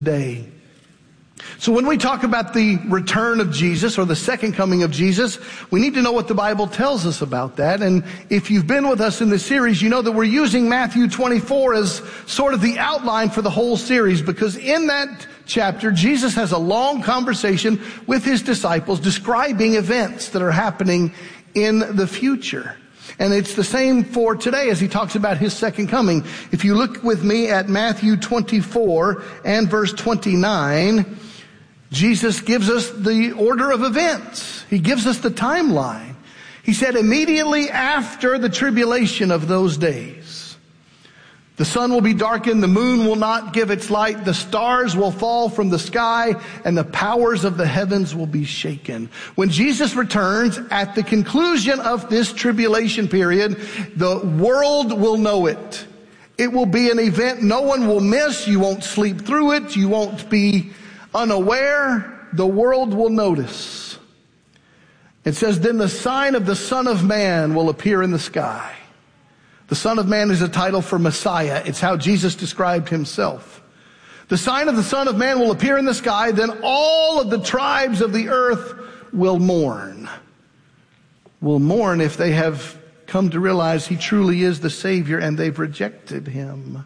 day. So when we talk about the return of Jesus or the second coming of Jesus, we need to know what the Bible tells us about that. And if you've been with us in this series, you know that we're using Matthew 24 as sort of the outline for the whole series, because in that chapter, Jesus has a long conversation with his disciples describing events that are happening in the future. And it's the same for today as he talks about his second coming. If you look with me at Matthew 24 and verse 29, Jesus gives us the order of events. He gives us the timeline. He said, immediately after the tribulation of those days, the sun will be darkened, the moon will not give its light, the stars will fall from the sky, and the powers of the heavens will be shaken. When Jesus returns at the conclusion of this tribulation period, the world will know it. It will be an event no one will miss. You won't sleep through it. You won't be unaware. The world will notice. It says, then the sign of the Son of Man will appear in the sky. The Son of Man is a title for Messiah. It's how Jesus described himself. The sign of the Son of Man will appear in the sky. Then all of the tribes of the earth will mourn. Will mourn if they have come to realize he truly is the Savior and they've rejected him.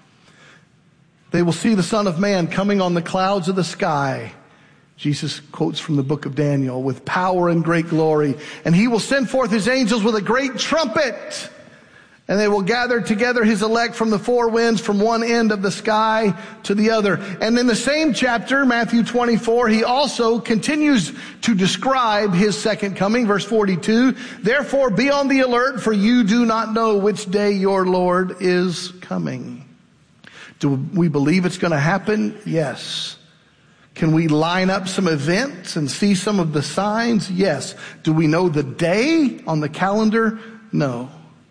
They will see the Son of Man coming on the clouds of the sky. Jesus quotes from the book of Daniel, with power and great glory. And he will send forth his angels with a great trumpet. And they will gather together his elect from the four winds, from one end of the sky to the other. And in the same chapter, Matthew 24, he also continues to describe his second coming. Verse 42, therefore be on the alert, for you do not know which day your Lord is coming. Do we believe it's going to happen? Yes. Can we line up some events and see some of the signs? Yes. Do we know the day on the calendar? No.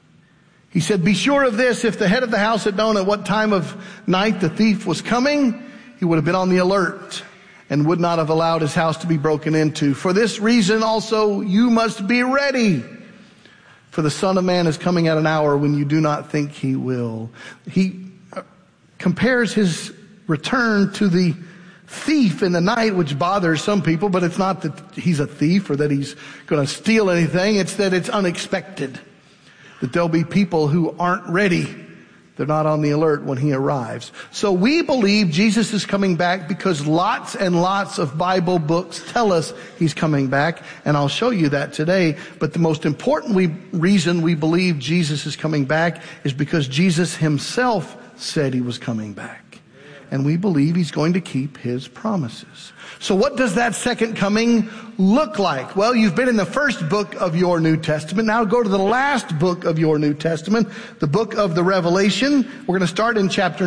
He said, be sure of this, if the head of the house had known at what time of night the thief was coming, he would have been on the alert and would not have allowed his house to be broken into. For this reason also you must be ready, for the Son of Man is coming at an hour when you do not think he will. He compares his return to the thief in the night, which bothers some people, but it's not that he's a thief or that he's going to steal anything. It's that it's unexpected. That there'll be people who aren't ready. They're not on the alert when he arrives. So we believe Jesus is coming back because lots and lots of Bible books tell us he's coming back. And I'll show you that today. But the most important reason we believe Jesus is coming back is because Jesus himself said he was coming back. And we believe he's going to keep his promises. So what does that second coming look like? Well, you've been in the first book of your New Testament. Now go to the last book of your New Testament, the book of the Revelation. We're going to start in chapter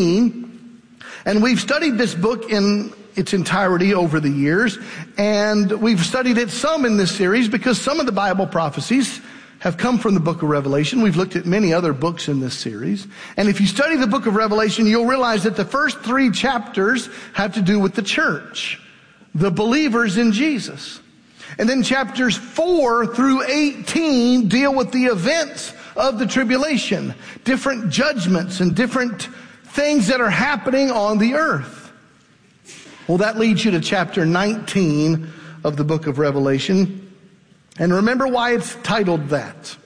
19. And we've studied this book in its entirety over the years. And we've studied it some in this series because some of the Bible prophecies have come from the book of Revelation. We've looked at many other books in this series. And if you study the book of Revelation, you'll realize that the first 3 chapters have to do with the church, the believers in Jesus. And then chapters 4 through 18 deal with the events of the tribulation, different judgments and different things that are happening on the earth. Well, that leads you to chapter 19 of the book of Revelation. And remember why it's titled that.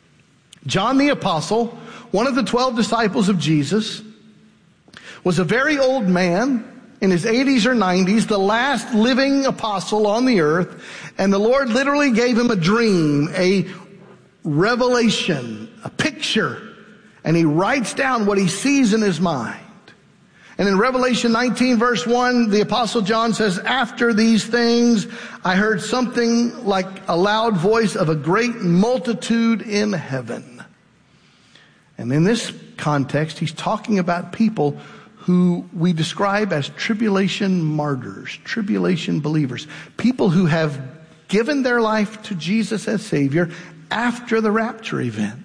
John the Apostle, one of the 12 disciples of Jesus, was a very old man in his 80s or 90s, the last living apostle on the earth. And the Lord literally gave him a dream, a revelation, a picture. And he writes down what he sees in his mind. And in Revelation 19 verse 1, the Apostle John says, after these things, I heard something like a loud voice of a great multitude in heaven. And in this context, he's talking about people who we describe as tribulation martyrs, tribulation believers, people who have given their life to Jesus as Savior after the rapture event.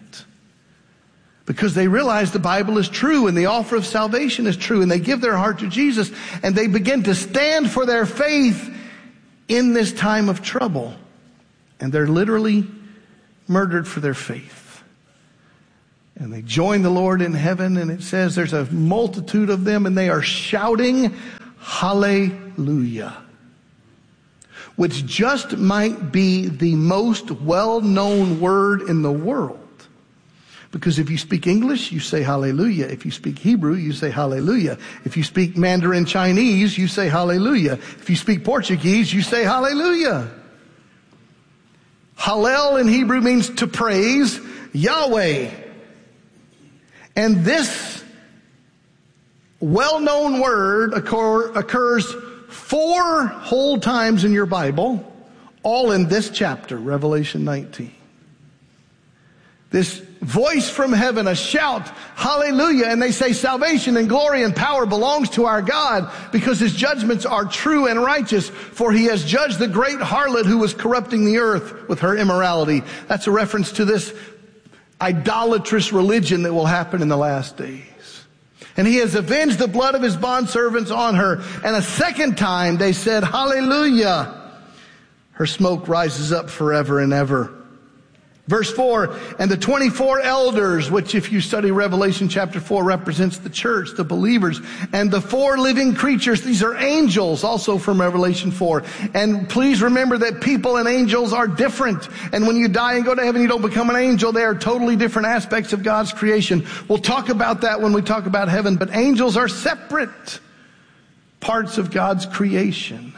Because they realize the Bible is true and the offer of salvation is true, and they give their heart to Jesus and they begin to stand for their faith in this time of trouble. And they're literally murdered for their faith. And they join the Lord in heaven, and it says there's a multitude of them, and they are shouting, hallelujah. Which just might be the most well-known word in the world. Because if you speak English, you say hallelujah. If you speak Hebrew, you say hallelujah. If you speak Mandarin Chinese, you say hallelujah. If you speak Portuguese, you say hallelujah. Hallel in Hebrew means to praise Yahweh. And this well-known word occurs 4 whole times in your Bible, all in this chapter, Revelation 19. This voice from heaven, a shout, hallelujah, and they say salvation and glory and power belongs to our God because his judgments are true and righteous, for he has judged the great harlot who was corrupting the earth with her immorality. That's a reference to this idolatrous religion that will happen in the last days. And he has avenged the blood of his bondservants on her. And a second time they said, hallelujah. Her smoke rises up forever and ever. Verse 4, and the 24 elders, which if you study Revelation chapter 4 represents the church, the believers, and the 4 living creatures, these are angels also from Revelation 4. And please remember that people and angels are different. And when you die and go to heaven, you don't become an angel. They are totally different aspects of God's creation. We'll talk about that when we talk about heaven, but angels are separate parts of God's creation.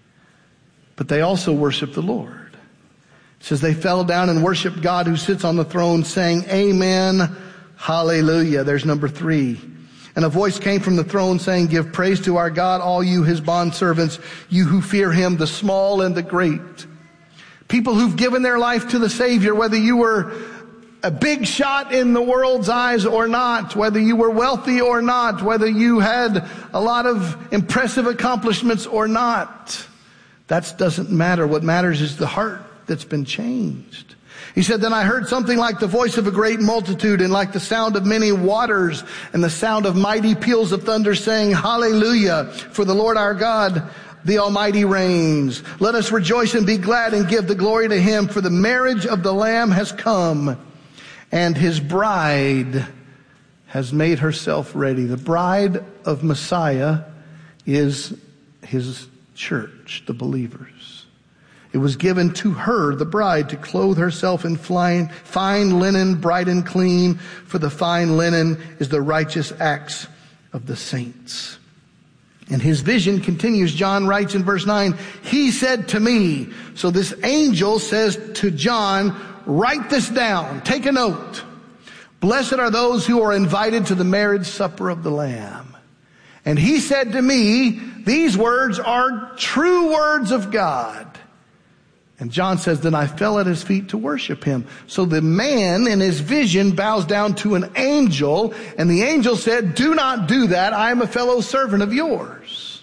But they also worship the Lord. It says they fell down and worshiped God who sits on the throne, saying, Amen, hallelujah. There's number 3. And a voice came from the throne saying, give praise to our God, all you his bondservants, you who fear him, the small and the great. People who've given their life to the Savior, whether you were a big shot in the world's eyes or not, whether you were wealthy or not, whether you had a lot of impressive accomplishments or not. That doesn't matter. What matters is the heart that's been changed. He said, then I heard something like the voice of a great multitude and like the sound of many waters and the sound of mighty peals of thunder saying, hallelujah, for the Lord our God, the Almighty reigns. Let us rejoice and be glad and give the glory to him, for the marriage of the Lamb has come and his bride has made herself ready. The bride of Messiah is his church, the believers. It was given to her, the bride, to clothe herself in fine linen, bright and clean, for the fine linen is the righteous acts of the saints. And his vision continues. John writes in verse 9, he said to me, so this angel says to John, write this down, take a note. Blessed are those who are invited to the marriage supper of the Lamb. And he said to me, these words are true words of God. And John says, then I fell at his feet to worship him. So the man in his vision bows down to an angel, and the angel said, do not do that. I am a fellow servant of yours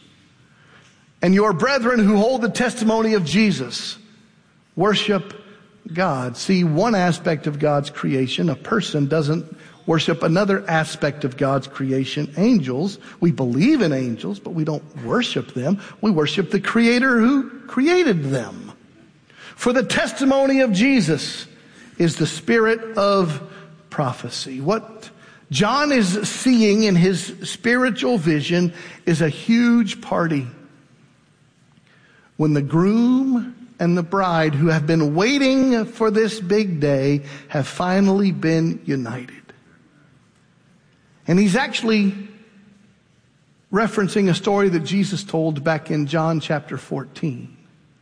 and your brethren who hold the testimony of Jesus. Worship God. See, one aspect of God's creation, a person doesn't worship another aspect of God's creation. Angels, we believe in angels, but we don't worship them. We worship the Creator who created them. For the testimony of Jesus is the spirit of prophecy. What John is seeing in his spiritual vision is a huge party. When the groom and the bride, who have been waiting for this big day, have finally been united. And he's actually referencing a story that Jesus told back in John chapter 14.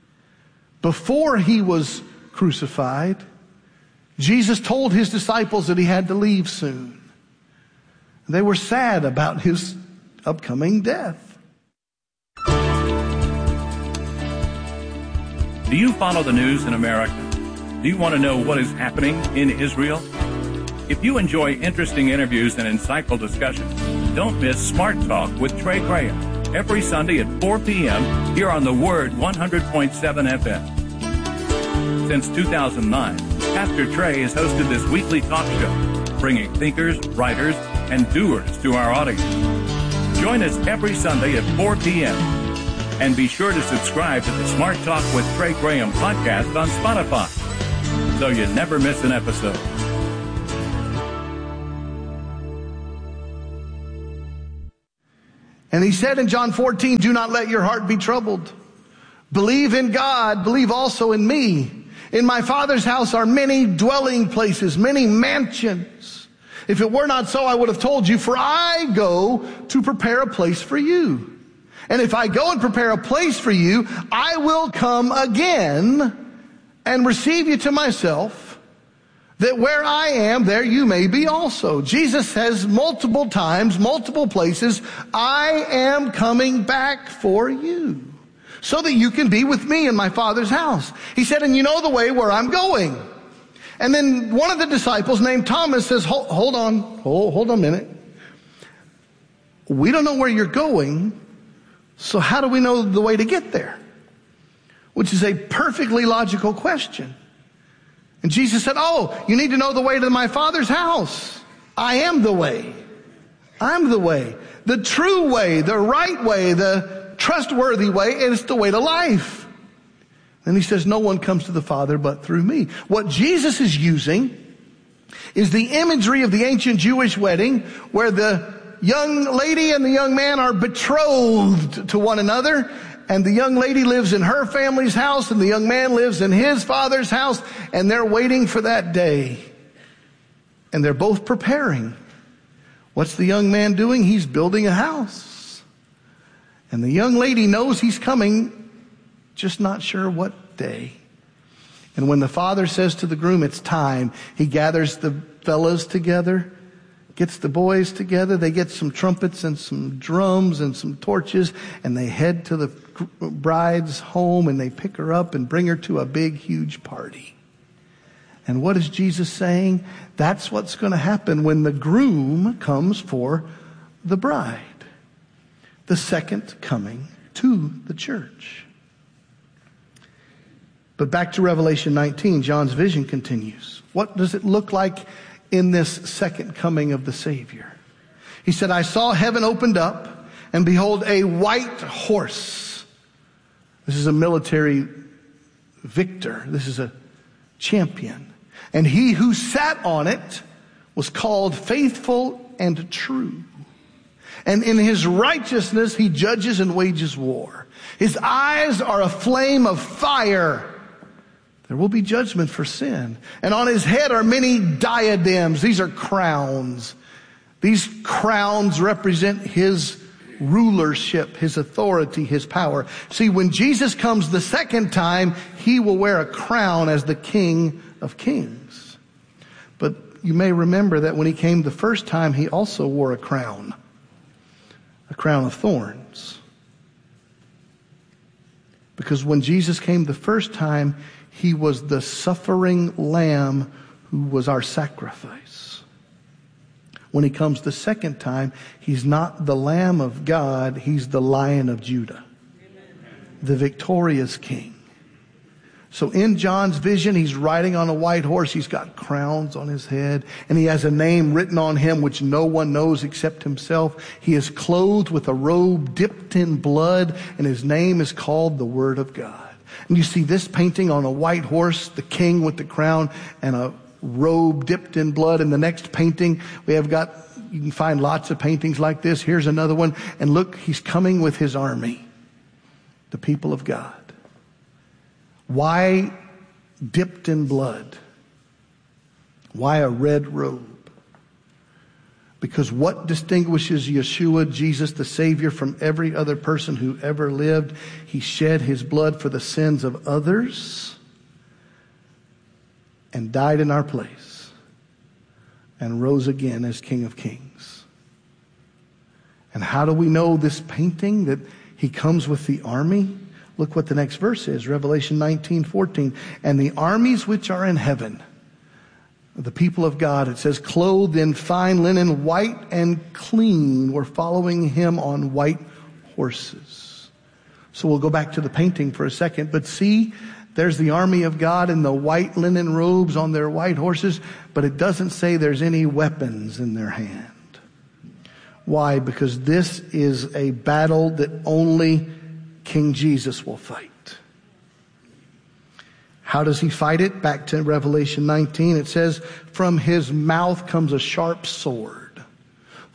Before he was crucified, Jesus told his disciples that he had to leave soon. They were sad about his upcoming death. Do you follow the news in America? Do you want to know what is happening in Israel? If you enjoy interesting interviews and insightful discussions, don't miss Smart Talk with Trey Graham every Sunday at 4 p.m. here on the Word 100.7 FM. Since 2009, Pastor Trey has hosted this weekly talk show, bringing thinkers, writers, and doers to our audience. Join us every Sunday at 4 p.m. And be sure to subscribe to the Smart Talk with Trey Graham podcast on Spotify, so you never miss an episode. And he said in John 14, do not let your heart be troubled. Believe in God, believe also in me. In my Father's house are many dwelling places, many mansions. If it were not so, I would have told you, for I go to prepare a place for you. And if I go and prepare a place for you, I will come again and receive you to myself, that where I am, there you may be also. Jesus says multiple times, multiple places, I am coming back for you, so that you can be with me in my Father's house. He said, and you know the way where I'm going. And then one of the disciples named Thomas says, hold on a minute. We don't know where you're going, so how do we know the way to get there? Which is a perfectly logical question. And Jesus said, you need to know the way to my Father's house. I am the way. I'm the way. The true way, the right way, the trustworthy way, and it's the way to life. And he says, no one comes to the Father but through me. What Jesus is using is the imagery of the ancient Jewish wedding, where the young lady and the young man are betrothed to one another, and the young lady lives in her family's house and the young man lives in his father's house, and they're waiting for that day. And they're both preparing. What's the young man doing? He's building a house. And the young lady knows he's coming, just not sure what day. And when the father says to the groom, it's time, he gathers the fellas together, gets the boys together. They get some trumpets and some drums and some torches, and they head to the bride's home, and they pick her up and bring her to a big, huge party. And what is Jesus saying? That's what's going to happen when the groom comes for the bride. The second coming to the church. But back to Revelation 19, John's vision continues. What does it look like in this second coming of the Savior? He said, I saw heaven opened up, and behold, a white horse. This is a military victor. This is a champion. And he who sat on it was called Faithful and True. And in his righteousness he judges and wages war. His eyes are a flame of fire. There will be judgment for sin. And on his head are many diadems. These are crowns. These crowns represent his rulership, his authority, his power. See, when Jesus comes the second time, he will wear a crown as the King of Kings. But you may remember that when he came the first time, he also wore a crown of thorns. Because when Jesus came the first time, he was the suffering lamb who was our sacrifice. When he comes the second time, he's not the Lamb of God, he's the Lion of Judah, the victorious King. So in John's vision, he's riding on a white horse. He's got crowns on his head, and he has a name written on him which no one knows except himself. He is clothed with a robe dipped in blood, and his name is called the Word of God. And you see this painting on a white horse, the king with the crown and a robe dipped in blood. In the next painting, you can find lots of paintings like this. Here's another one. And look, he's coming with his army, the people of God. Why dipped in blood? Why a red robe? Because what distinguishes Yeshua, Jesus, the Savior, from every other person who ever lived? He shed his blood for the sins of others and died in our place and rose again as King of Kings. And how do we know this painting that he comes with the army? Look what the next verse is, Revelation 19:14. And the armies which are in heaven, the people of God, it says, clothed in fine linen, white and clean, were following him on white horses. So we'll go back to the painting for a second. But see, there's the army of God in the white linen robes on their white horses, but it doesn't say there's any weapons in their hand. Why? Because this is a battle that only King Jesus will fight. How does he fight it? Back to Revelation 19, it says, from his mouth comes a sharp sword.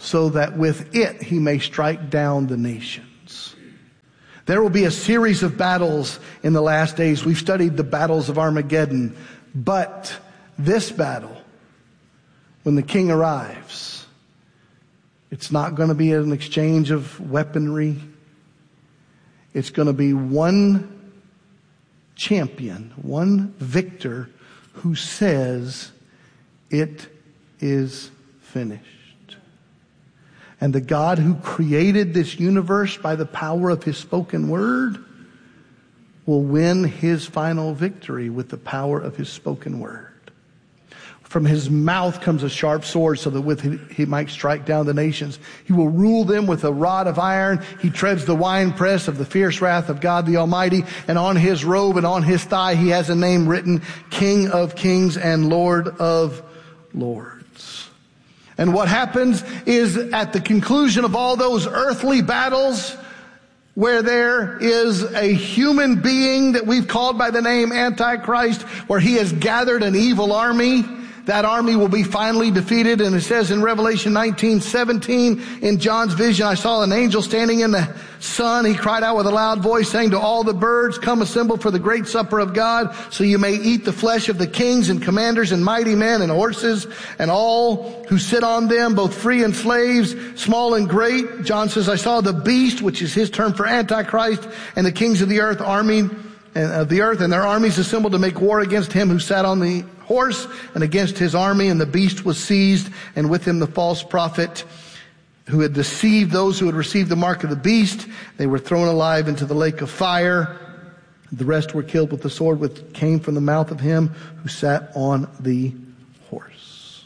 so that with it he may strike down the nations. There will be a series of battles in the last days. We've studied the battles of Armageddon, but this battle, when the king arrives, it's not going to be an exchange of weaponry. It's going to be one champion, one victor who says, "It is finished." And the God who created this universe by the power of his spoken word will win his final victory with the power of his spoken word. From his mouth comes a sharp sword so that with it he might strike down the nations. He will rule them with a rod of iron. He treads the winepress of the fierce wrath of God the Almighty. And on his robe and on his thigh he has a name written, King of Kings and Lord of Lords. And what happens is at the conclusion of all those earthly battles, where there is a human being that we've called by the name Antichrist, where he has gathered an evil army, that army will be finally defeated. And it says in Revelation 19:17, in John's vision, I saw an angel standing in the sun. He cried out with a loud voice, saying to all the birds, come assemble for the great supper of God, so you may eat the flesh of the kings and commanders and mighty men and horses and all who sit on them, both free and slaves, small and great. John says, I saw the beast, which is his term for Antichrist, and the kings of the earth, and their armies assembled to make war against him who sat on the horse and against his army. And the beast was seized, and with him the false prophet who had deceived those who had received the mark of the beast. They were thrown alive into the lake of fire. The rest were killed with the sword which came from the mouth of him who sat on the horse.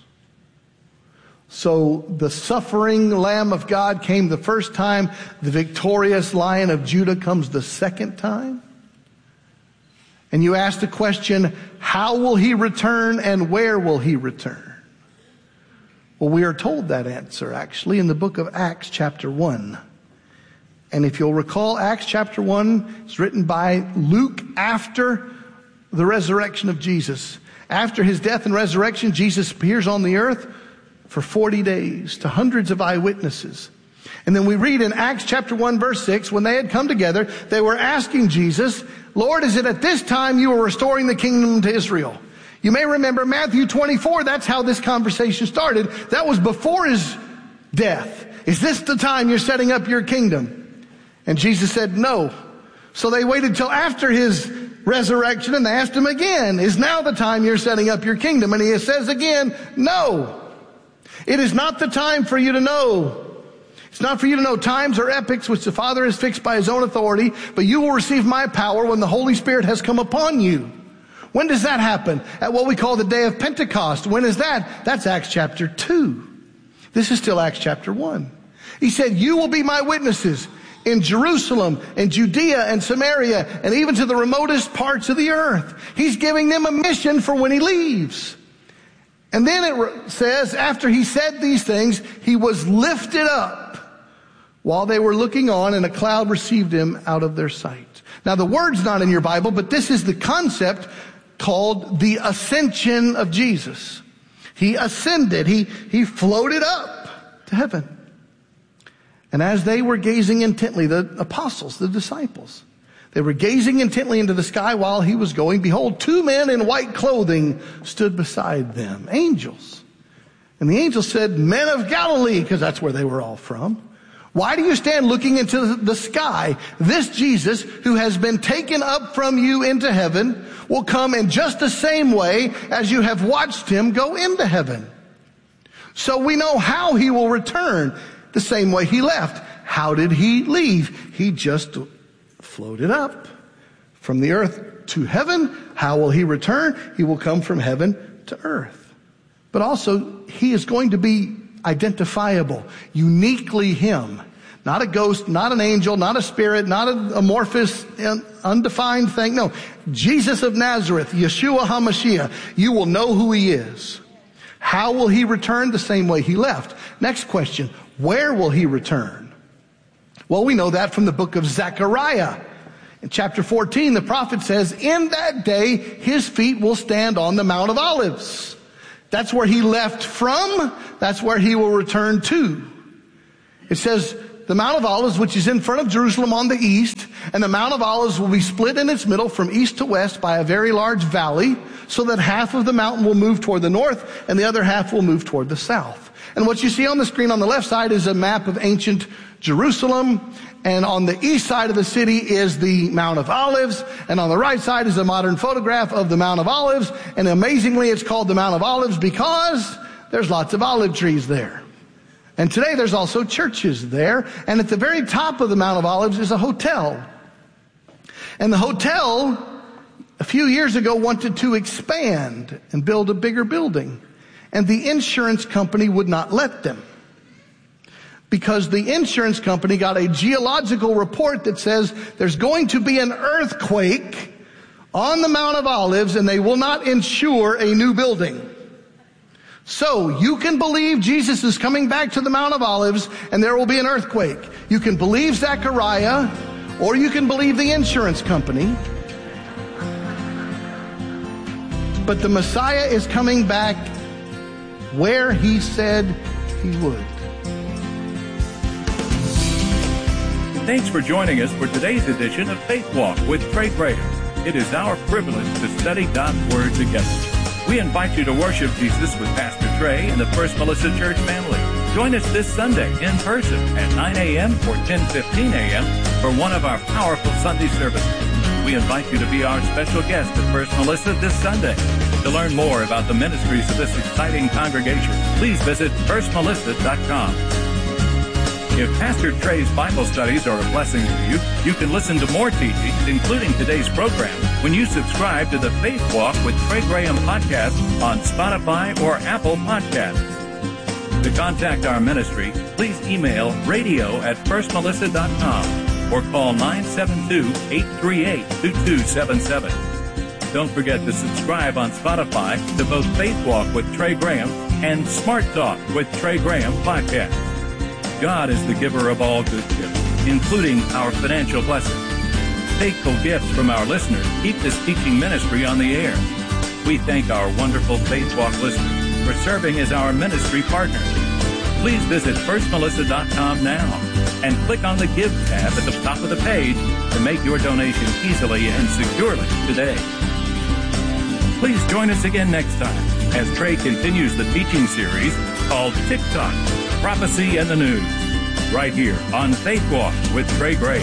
So the suffering Lamb of God came the first time. The victorious Lion of Judah comes the second time. And you ask the question, how will he return and where will he return? Well, we are told that answer actually in the book of Acts chapter 1. And if you'll recall, Acts chapter 1 is written by Luke after the resurrection of Jesus. After his death and resurrection, Jesus appears on the earth for 40 days to hundreds of eyewitnesses. And then we read in Acts chapter 1 verse 6, when they had come together, they were asking Jesus, Lord, is it at this time you are restoring the kingdom to Israel? You may remember Matthew 24, that's how this conversation started. That was before his death. Is this the time you're setting up your kingdom? And Jesus said, no. So they waited till after his resurrection and they asked him again, is now the time you're setting up your kingdom? And he says again, no. It is not the time for you to know. It's not for you to know times or epochs which the Father has fixed by his own authority, but you will receive my power when the Holy Spirit has come upon you. When does that happen? At what we call the day of Pentecost. When is that? That's Acts chapter 2. This is still Acts chapter 1. He said, you will be my witnesses in Jerusalem and Judea and Samaria and even to the remotest parts of the earth. He's giving them a mission for when he leaves. And then it says, after he said these things, he was lifted up while they were looking on, and a cloud received him out of their sight. Now the word's not in your Bible, but this is the concept called the ascension of Jesus. He ascended. He floated up to heaven. And as they were gazing intently, the apostles, the disciples, they were gazing intently into the sky while he was going. Behold, two men in white clothing stood beside them, angels. And the angel said, men of Galilee, because that's where they were all from. Why do you stand looking into the sky? This Jesus, who has been taken up from you into heaven, will come in just the same way as you have watched him go into heaven. So we know how he will return, the same way he left. How did he leave? He just floated up from the earth to heaven. How will he return? He will come from heaven to earth. But also, he is going to be identifiable, uniquely him. Not a ghost, not an angel, not a spirit, not an amorphous, undefined thing. No, Jesus of Nazareth, Yeshua HaMashiach. You will know who he is. How will he return? The same way he left. Next question, where will he return? Well, we know that from the book of Zechariah. In chapter 14, the prophet says, in that day, his feet will stand on the Mount of Olives. That's where he left from. That's where he will return to. It says, the Mount of Olives, which is in front of Jerusalem on the east, and the Mount of Olives will be split in its middle from east to west by a very large valley, so that half of the mountain will move toward the north and the other half will move toward the south. And what you see on the screen on the left side is a map of ancient Jerusalem, and on the east side of the city is the Mount of Olives, and on the right side is a modern photograph of the Mount of Olives, and amazingly it's called the Mount of Olives because there's lots of olive trees there. And today there's also churches there. And at the very top of the Mount of Olives is a hotel. And the hotel, a few years ago, wanted to expand and build a bigger building. And the insurance company would not let them. Because the insurance company got a geological report that says there's going to be an earthquake on the Mount of Olives and they will not insure a new building. So, you can believe Jesus is coming back to the Mount of Olives and there will be an earthquake. You can believe Zechariah, or you can believe the insurance company. But the Messiah is coming back where he said he would. Thanks for joining us for today's edition of Faith Walk with Trey Graham. It is our privilege to study God's Word together. We invite you to worship Jesus with Pastor Trey and the First Melissa Church family. Join us this Sunday in person at 9 a.m. or 10:15 a.m. for one of our powerful Sunday services. We invite you to be our special guest at First Melissa this Sunday. To learn more about the ministries of this exciting congregation, please visit firstmelissa.com. If Pastor Trey's Bible studies are a blessing to you, you can listen to more teachings, including today's program, when you subscribe to the Faith Walk with Trey Graham podcast on Spotify or Apple Podcasts. To contact our ministry, please email radio@firstmelissa.com or call 972-838-2277. Don't forget to subscribe on Spotify to both Faith Walk with Trey Graham and Smart Talk with Trey Graham podcast. God is the giver of all good gifts, including our financial blessings. Faithful gifts from our listeners keep this teaching ministry on the air. We thank our wonderful Faith Walk listeners for serving as our ministry partners. Please visit firstmelissa.com now and click on the Give tab at the top of the page to make your donation easily and securely today. Please join us again next time as Trey continues the teaching series called TikTok, Prophecy and the News, right here on Faith Walk with Trey Graham.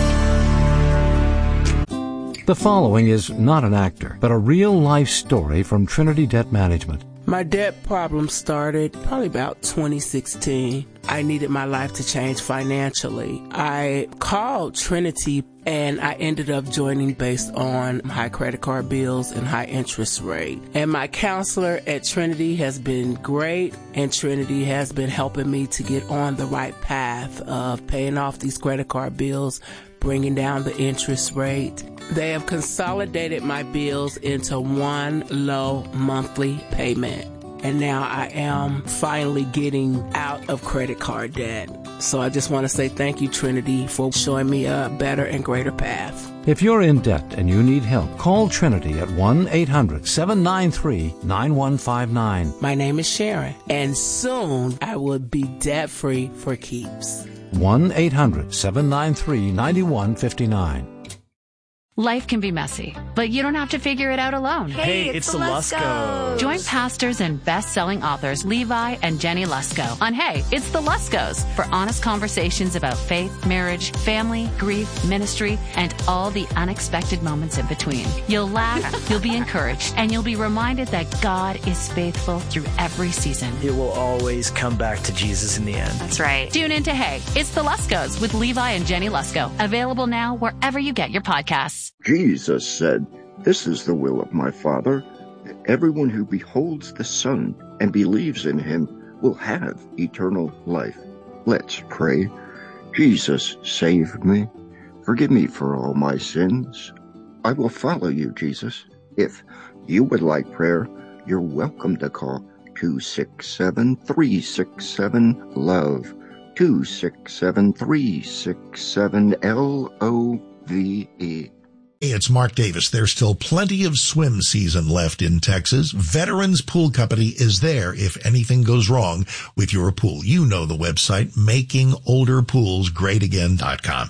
The following is not an actor, but a real-life story from Trinity Debt Management. My debt problem started probably about 2016. I needed my life to change financially. I called Trinity and I ended up joining based on high credit card bills and high interest rate. And my counselor at Trinity has been great, and Trinity has been helping me to get on the right path of paying off these credit card bills, bringing down the interest rate. They have consolidated my bills into one low monthly payment. And now I am finally getting out of credit card debt. So I just want to say thank you, Trinity, for showing me a better and greater path. If you're in debt and you need help, call Trinity at 1-800-793-9159. My name is Sharon, and soon I will be debt-free for keeps. 1-800-793-9159. Life can be messy, but you don't have to figure it out alone. Hey, it's the Luskos. Join pastors and best-selling authors Levi and Jenny Lusko on Hey, It's the Luskos for honest conversations about faith, marriage, family, grief, ministry, and all the unexpected moments in between. You'll laugh, you'll be encouraged, and you'll be reminded that God is faithful through every season. It will always come back to Jesus in the end. That's right. Tune in to Hey, It's the Luskos with Levi and Jenny Lusko. Available now wherever you get your podcasts. Jesus said, "This is the will of my Father, that everyone who beholds the Son and believes in him will have eternal life." Let's pray. Jesus, save me. Forgive me for all my sins. I will follow you, Jesus. If you would like prayer, you're welcome to call 267-367-LOVE, 267-367-LOVE. Hey, it's Mark Davis. There's still plenty of swim season left in Texas. Veterans Pool Company is there if anything goes wrong with your pool. You know the website, makingolderpoolsgreatagain.com.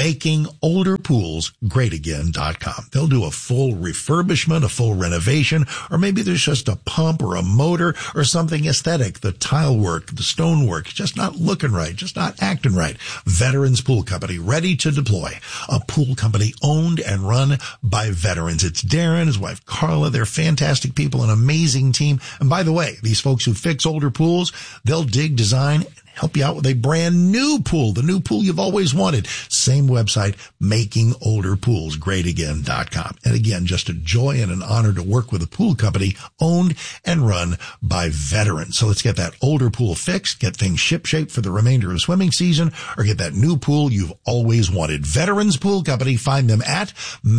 Makingolderpoolsgreatagain.com. They'll do a full refurbishment, a full renovation, or maybe there's just a pump or a motor or something aesthetic. The tile work, the stone work, just not looking right, just not acting right. Veterans Pool Company, ready to deploy. A pool company owned and run by veterans. It's Darren, his wife Carla. They're fantastic people, an amazing team. And by the way, these folks who fix older pools, they'll dig, design, and help you out with a brand new pool, the new pool you've always wanted. Same website, makingolderpoolsgreatagain.com. And again, just a joy and an honor to work with a pool company owned and run by veterans. So let's get that older pool fixed, get things shipshape for the remainder of swimming season, or get that new pool you've always wanted. Veterans Pool Company, find them at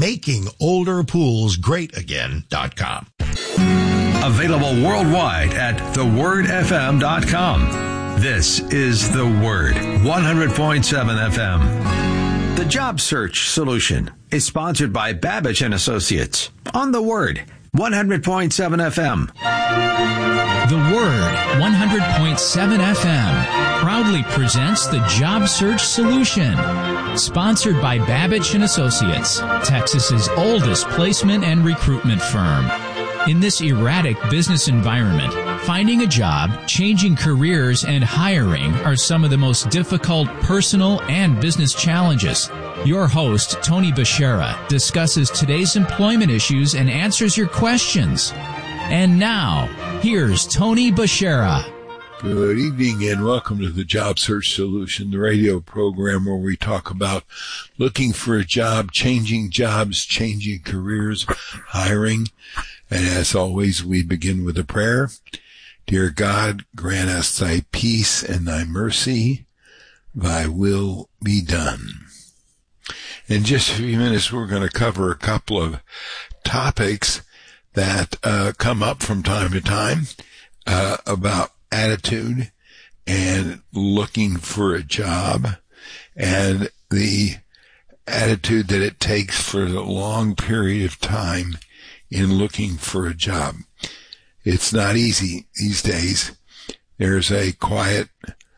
makingolderpoolsgreatagain.com. Available worldwide at thewordfm.com. This is The Word, 100.7 FM. The Job Search Solution is sponsored by Babbage & Associates on The Word, 100.7 FM. The Word, 100.7 FM, proudly presents The Job Search Solution, sponsored by Babbage & Associates, Texas's oldest placement and recruitment firm. In this erratic business environment, finding a job, changing careers, and hiring are some of the most difficult personal and business challenges. Your host, Tony Bashara, discusses today's employment issues and answers your questions. And now, here's Tony Bashara. Good evening and welcome to the Job Search Solution, the radio program where we talk about looking for a job, changing jobs, changing careers, hiring. And as always, we begin with a prayer. Dear God, grant us thy peace and thy mercy. Thy will be done. In just a few minutes, we're going to cover a couple of topics that come up from time to time about attitude and looking for a job and the attitude that it takes for a long period of time in looking for a job. It's not easy these days. There's a quiet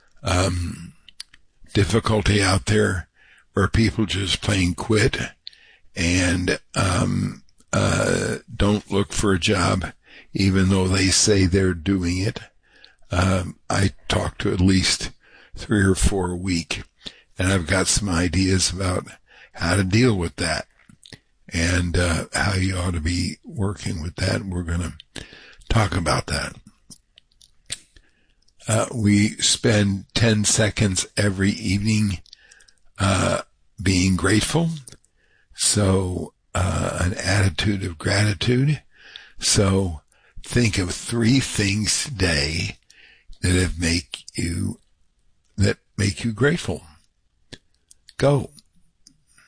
difficulty out there where people just plain quit and don't look for a job even though they say they're doing it. I talk to at least 3 or 4 a week, and I've got some ideas about how to deal with that and how you ought to be working with that. We're going to talk about that. We spend 10 seconds every evening being grateful. So an attitude of gratitude. So think of 3 things today that make you grateful. Go.